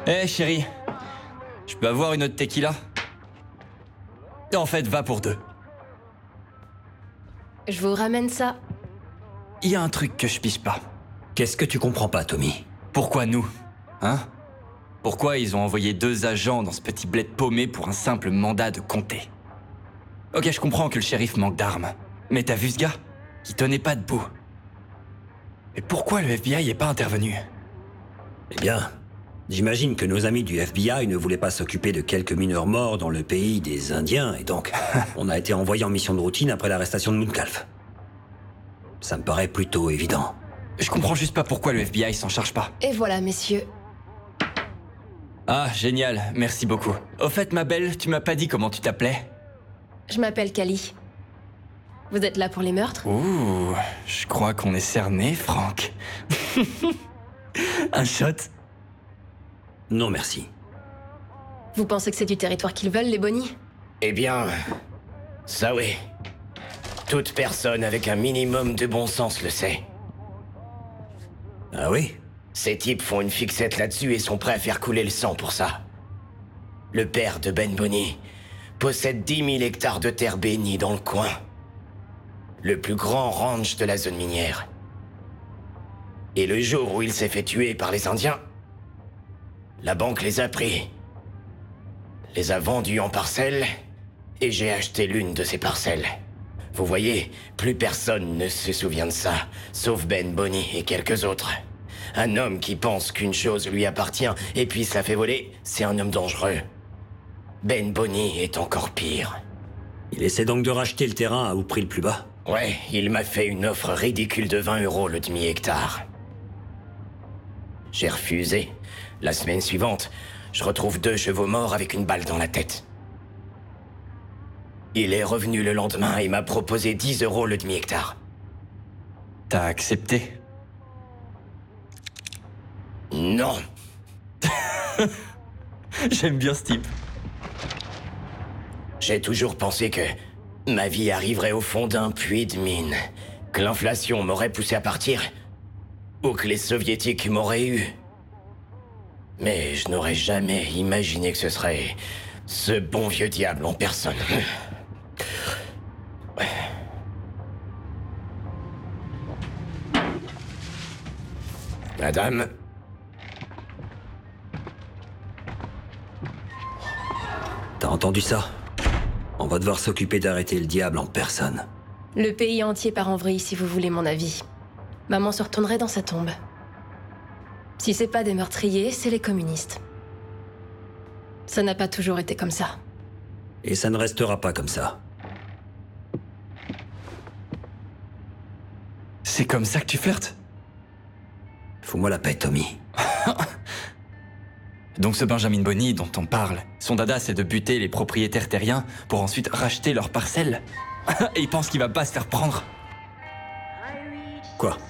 Hé chérie, je peux avoir une autre tequila? En fait, va pour deux. Je vous ramène ça. Il y a un truc que je pige pas. Qu'est-ce que tu comprends pas, Tommy? Pourquoi nous? Hein? Pourquoi ils ont envoyé 2 agents dans ce petit bled paumé pour un simple mandat de comté? Ok, je comprends que le shérif manque d'armes. Mais t'as vu ce gars? Qui tenait pas debout. Et pourquoi le FBI est pas intervenu? Eh bien, j'imagine que nos amis du FBI ne voulaient pas s'occuper de quelques mineurs morts dans le pays des Indiens, et donc, on a été envoyé en mission de routine après l'arrestation de Moonkalf. Ça me paraît plutôt évident. Je comprends juste pas pourquoi le FBI s'en charge pas. Et voilà, messieurs. Ah, génial, merci beaucoup. Au fait, ma belle, tu m'as pas dit comment tu t'appelais? Je m'appelle Cali. Vous êtes là pour les meurtres? Ouh, je crois qu'on est cerné, Franck. Un shot? Non, merci. Vous pensez que c'est du territoire qu'ils veulent, les Bonnie? Eh bien, ça oui. Toute personne avec un minimum de bon sens le sait. Ah oui? Ces types font une fixette là-dessus et sont prêts à faire couler le sang pour ça. Le père de Ben Bonnie possède 10 000 hectares de terre bénie dans le coin. Le plus grand ranch de la zone minière. Et le jour où il s'est fait tuer par les Indiens, la banque les a pris, les a vendus en parcelles, et j'ai acheté l'une de ces parcelles. Vous voyez, plus personne ne se souvient de ça, sauf Ben Bonnie et quelques autres. Un homme qui pense qu'une chose lui appartient et puis ça fait voler, c'est un homme dangereux. Ben Bonnie est encore pire. Il essaie donc de racheter le terrain au prix le plus bas. Ouais, il m'a fait une offre ridicule de 20 € le demi-hectare. J'ai refusé. La semaine suivante, je retrouve 2 chevaux morts avec une balle dans la tête. Il est revenu le lendemain et m'a proposé 10 € le demi-hectare. T'as accepté? Non. J'aime bien ce type. J'ai toujours pensé que ma vie arriverait au fond d'un puits de mine, que l'inflation m'aurait poussé à partir, ou que les soviétiques m'auraient eu. Mais je n'aurais jamais imaginé que ce serait ce bon vieux diable en personne. Madame, T'as entendu ça? On va devoir s'occuper d'arrêter le diable en personne. Le pays entier part en vrille, si vous voulez mon avis. Maman se retournerait dans sa tombe. Si c'est pas des meurtriers, c'est les communistes. Ça n'a pas toujours été comme ça. Et ça ne restera pas comme ça. C'est comme ça que tu flirtes? Fous-moi la paix, Tommy. Donc ce Benjamin Bonnie dont on parle, son dada c'est de buter les propriétaires terriens pour ensuite racheter leurs parcelles. Et il pense qu'il va pas se faire prendre. Quoi?